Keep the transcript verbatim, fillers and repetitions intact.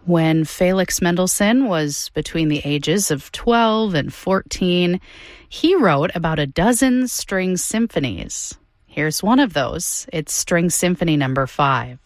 When Felix Mendelssohn was between the ages of twelve and fourteen, he wrote about a dozen string symphonies. Here's one of those. It's String Symphony Number five.